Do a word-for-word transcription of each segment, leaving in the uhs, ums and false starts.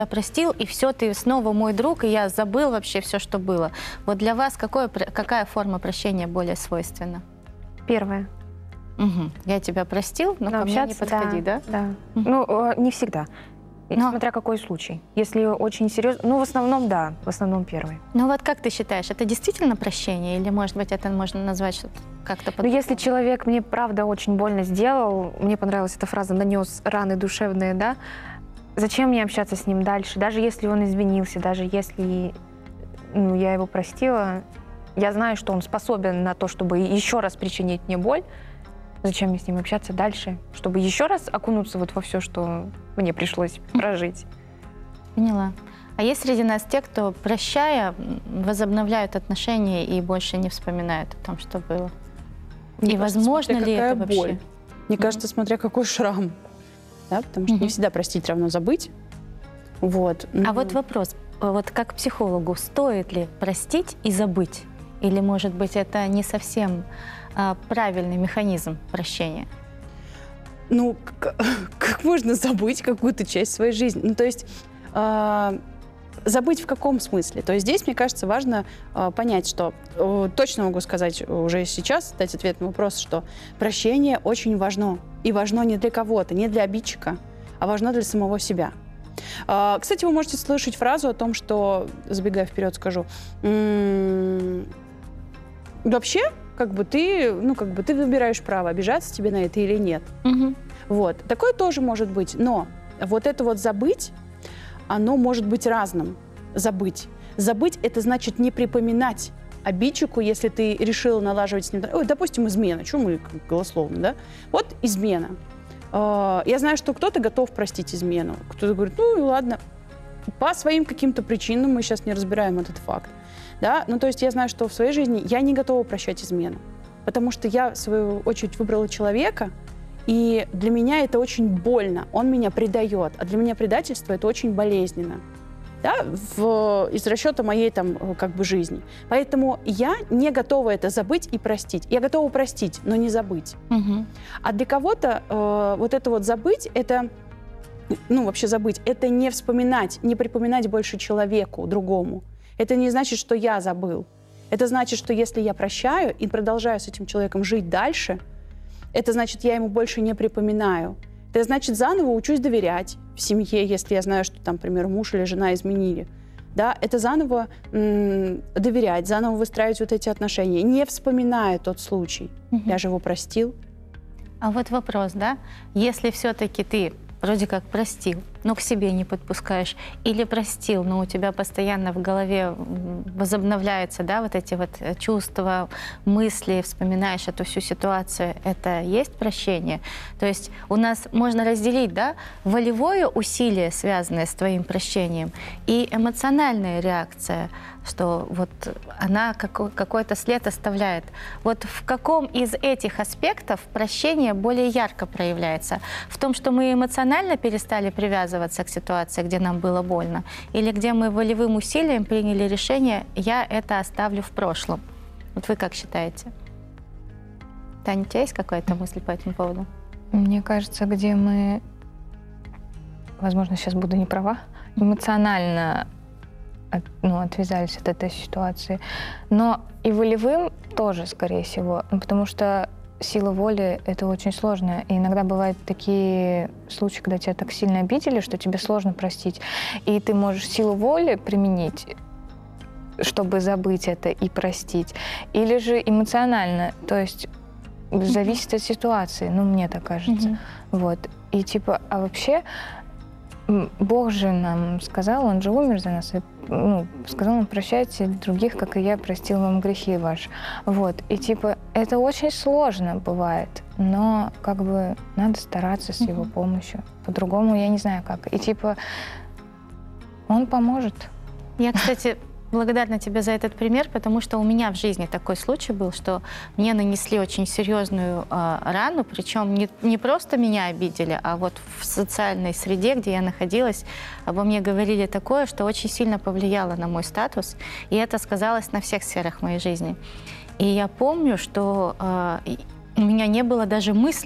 простил, и все, ты снова мой друг, и я забыл вообще все, что было. Вот для вас какое, какая форма прощения более свойственна? Первое. Угу. Я тебя простил, но, но ко мне не подходи, да? Да. Угу. Ну, не всегда. Но... Смотря какой случай. Если очень серьезно, ну, в основном, да, в основном первый. Ну вот как ты считаешь, это действительно прощение, или, может быть, это можно назвать что-то как-то по-другому? Ну, если человек мне, правда, очень больно сделал, мне понравилась эта фраза «нанес раны душевные», да, зачем мне общаться с ним дальше? Даже если он извинился, даже если, ну, я его простила, я знаю, что он способен на то, чтобы еще раз причинить мне боль. Зачем мне с ним общаться дальше? Чтобы еще раз окунуться вот во все, что мне пришлось прожить. Поняла. А есть среди нас те, кто, прощая, возобновляют отношения и больше не вспоминают о том, что было? Мне и кажется, возможно смотря ли какая это вообще? боль. Мне mm-hmm. кажется, смотря какой шрам. Да? Потому что mm-hmm. не всегда простить равно забыть. Вот. А mm-hmm. вот вопрос. Вот как психологу, стоит ли простить и забыть? Или, может быть, это не совсем а, правильный механизм прощения? Ну, как, как можно забыть какую-то часть своей жизни? Ну, то есть, э, забыть в каком смысле? То есть здесь, мне кажется, важно э, понять, что э, точно могу сказать уже сейчас, дать ответ на вопрос, что прощение очень важно. И важно не для кого-то, не для обидчика, а важно для самого себя. Э, кстати, вы можете слышать фразу о том, что, забегая вперед, скажу, м- вообще, как бы ты, ну, как бы ты выбираешь право, обижаться тебе на это или нет. Угу. Вот. Такое тоже может быть. Но вот это вот забыть, оно может быть разным. Забыть. Забыть — это значит не припоминать обидчику, если ты решила налаживать с ним... Ой, допустим, измена. Чего мы голословно, да? Вот измена. Я знаю, что кто-то готов простить измену. Кто-то говорит, ну, ладно. По своим каким-то причинам, мы сейчас не разбираем этот факт. Да? Ну, то есть я знаю, что в своей жизни я не готова прощать измену, потому что я, в свою очередь, выбрала человека, и для меня это очень больно, он меня предает, а для меня предательство — это очень болезненно, да? в, из расчета моей там, как бы, жизни. Поэтому я не готова это забыть и простить. Я готова простить, но не забыть. Угу. А для кого-то э, вот это вот забыть, это, ну, вообще забыть, это не вспоминать, не припоминать больше человеку, другому. Это не значит, что я забыл. Это значит, что если я прощаю и продолжаю с этим человеком жить дальше, это значит, я ему больше не припоминаю. Это значит, заново учусь доверять в семье, если я знаю, что там, например, муж или жена изменили. Да? Это заново м- доверять, заново выстраивать вот эти отношения, не вспоминая тот случай. Угу. Я же его простил. А вот вопрос, да? Если все-таки ты вроде как простил, но к себе не подпускаешь, или простил, но у тебя постоянно в голове возобновляются, да, вот эти вот чувства, мысли, вспоминаешь эту всю ситуацию, это есть прощение? То есть у нас можно разделить, да, волевое усилие, связанное с твоим прощением, и эмоциональная реакция, что вот она какой-то след оставляет. Вот в каком из этих аспектов прощение более ярко проявляется? В том, что мы эмоционально перестали привязываться к ситуации, где нам было больно, или где мы волевым усилием приняли решение «я это оставлю в прошлом». Вот вы как считаете? Таня, у тебя есть какая-то мысль по этому поводу? Мне кажется, где мы, возможно, сейчас буду не права, эмоционально от, ну, отвязались от этой ситуации, но и волевым тоже, скорее всего, потому что сила воли — это очень сложно. И иногда бывают такие случаи, когда тебя так сильно обидели, что тебе сложно простить. И ты можешь силу воли применить, чтобы забыть это и простить. Или же эмоционально. То есть mm-hmm. зависит от ситуации. Ну, мне так кажется. Mm-hmm. Вот. И типа, а вообще Бог же нам сказал, Он же умер за нас, и, ну, сказал нам: прощайте других, как и я простил вам грехи ваши. Вот. И типа это очень сложно бывает, но как бы надо стараться с Его помощью. По-другому я не знаю как. И типа Он поможет. Я, кстати, благодарна тебе за этот пример, потому что у меня в жизни такой случай был, что мне нанесли очень серьезную э, рану, причем не, не просто меня обидели, а вот в социальной среде, где я находилась, обо мне говорили такое, что очень сильно повлияло на мой статус, и это сказалось на всех сферах моей жизни. И я помню, что э, у меня не было даже мысли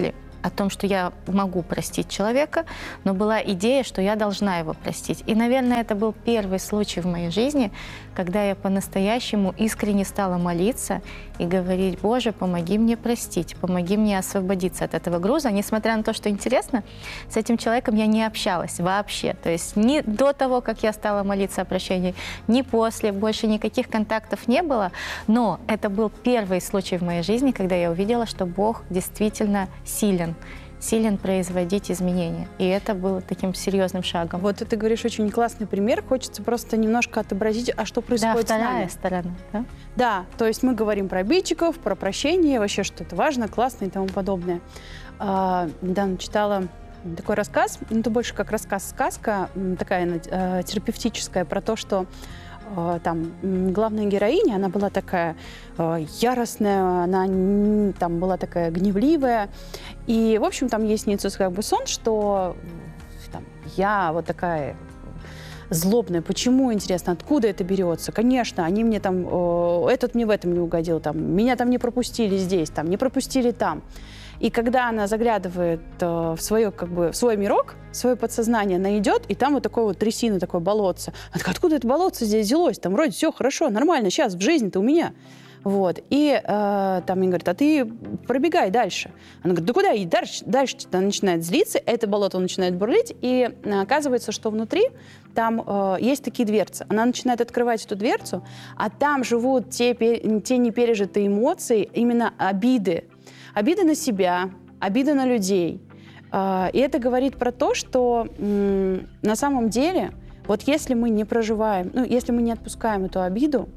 о том, что я могу простить человека, но была идея, что я должна его простить. И, наверное, это был первый случай в моей жизни, когда я по-настоящему искренне стала молиться и говорить: Боже, помоги мне простить, помоги мне освободиться от этого груза. Несмотря на то, что интересно, с этим человеком я не общалась вообще. То есть ни до того, как я стала молиться о прощении, ни после, больше никаких контактов не было. Но это был первый случай в моей жизни, когда я увидела, что Бог действительно силен. силен производить изменения. И это было таким серьезным шагом. Вот ты говоришь очень классный пример. Хочется просто немножко отобразить, а что происходит да, с нами. вторая сторона. Да? Да, то есть мы говорим про обидчиков, про прощение, вообще, что это важно, классно и тому подобное. А, недавно читала такой рассказ, ну, это больше как рассказ-сказка, такая э, терапевтическая, про то, что э, там главная героиня, она была такая э, яростная, она там была такая гневливая. И, в общем, там есть снится как бы сон, что там, я вот такая злобная. Почему, интересно, откуда это берется? Конечно, они мне там, э, этот мне в этом не угодил, там, меня там не пропустили здесь, там, не пропустили там. И когда она заглядывает э, в, свое, как бы, в свой мирок, в свое подсознание, она идет, и там вот такое вот трясина, такое болотце. Она такая: откуда это болотце здесь взялось? Там вроде все хорошо, нормально, сейчас в жизни-то у меня. Вот. И э, там мне говорят: а ты пробегай дальше. Она говорит: да куда? И дальше, дальше она начинает злиться, это болото начинает бурлить, и э, оказывается, что внутри там э, есть такие дверцы. Она начинает открывать эту дверцу, а там живут те, те непережитые эмоции, именно обиды. Обида на себя, обида на людей. И это говорит про то, что на самом деле, вот если мы не проживаем, ну, если мы не отпускаем эту обиду,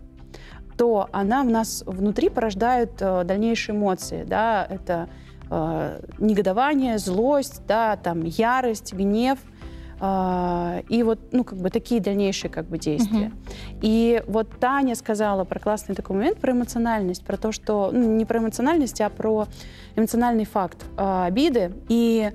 то она в нас внутри порождает дальнейшие эмоции. Да? Это негодование, злость, да, там, ярость, гнев. И вот, ну, как бы такие дальнейшие как бы действия. Uh-huh. И вот Таня сказала про классный такой момент, про эмоциональность, про то, что, ну, не про эмоциональность, а про эмоциональный факт э, обиды. И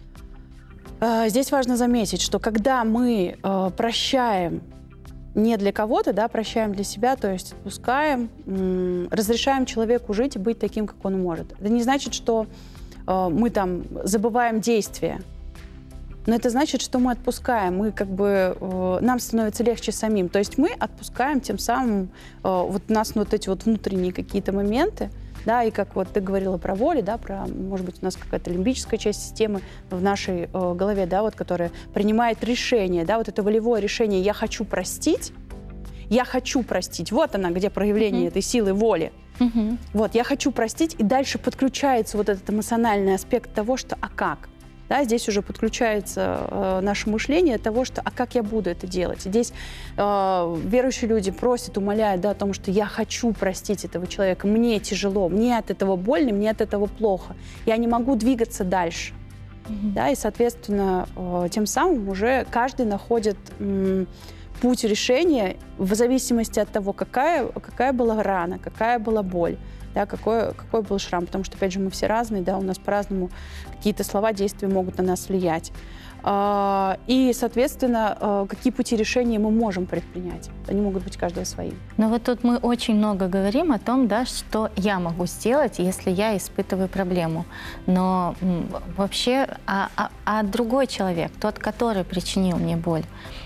э, здесь важно заметить, что когда мы э, прощаем не для кого-то, да, прощаем для себя, то есть отпускаем, м- разрешаем человеку жить и быть таким, как он может. Это не значит, что э, мы там забываем действия. Но это значит, что мы отпускаем, мы как бы, э, нам становится легче самим. То есть мы отпускаем тем самым, э, вот у нас вот эти вот внутренние какие-то моменты, да, и как вот ты говорила про волю, да, про, может быть, у нас какая-то лимбическая часть системы в нашей э, голове, да, вот, которая принимает решение, да, вот это волевое решение: я хочу простить, я хочу простить. Вот она, где проявление mm-hmm. этой силы воли. Mm-hmm. Вот, я хочу простить, и дальше подключается вот этот эмоциональный аспект того, что а как? Да, здесь уже подключается э, наше мышление того, что а как я буду это делать. И здесь э, верующие люди просят, умоляют, да, о том, что я хочу простить этого человека, мне тяжело, мне от этого больно, мне от этого плохо. Я не могу двигаться дальше. Mm-hmm. Да, и, соответственно, э, тем самым уже каждый находит м, путь решения в зависимости от того, какая, какая была рана, какая была боль. Да, какой, какой был шрам, потому что, опять же, мы все разные, да, у нас по-разному какие-то слова, действия могут на нас влиять. И, соответственно, какие пути решения мы можем предпринять. Они могут быть каждого свои. Но вот тут мы очень много говорим о том, да, что я могу сделать, если я испытываю проблему. Но вообще, а, а, а другой человек, тот, который причинил мне боль,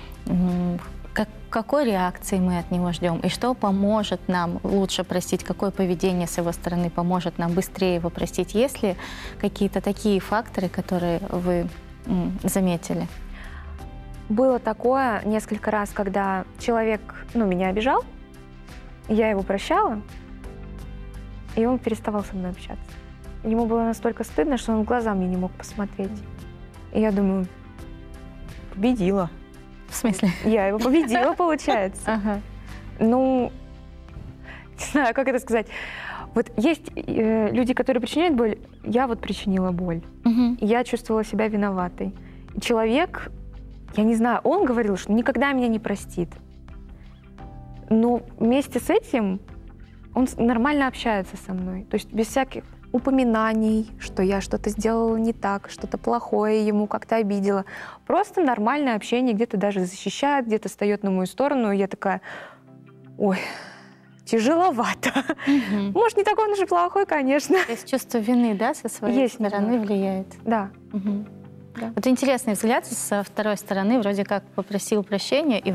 Как, какой реакции мы от него ждем, и что поможет нам лучше простить, какое поведение с его стороны поможет нам быстрее его простить? Есть ли какие-то такие факторы, которые вы м, заметили? Было такое несколько раз, когда человек, ну, меня обижал, я его прощала, и он переставал со мной общаться. Ему было настолько стыдно, что он в глаза мне не мог посмотреть. И я думаю: победила. В смысле? Я его победила, получается. Ага. Ну, не знаю, как это сказать. Вот есть э, люди, которые причиняют боль. Я вот причинила боль. Угу. Я чувствовала себя виноватой. И человек, я не знаю, он говорил, что никогда меня не простит. Но вместе с этим он нормально общается со мной. То есть без всяких упоминаний, что я что-то сделала не так, что-то плохое ему как-то обидела. Просто нормальное общение, где-то даже защищает, где-то встает на мою сторону, и я такая: ой, тяжеловато. Мгм. Может, не такой он уже плохой, конечно. То есть чувство вины, да, со своей Есть стороны немного. влияет. Да. Мгм. Да. Вот интересный взгляд со второй стороны, вроде как попросил прощения, и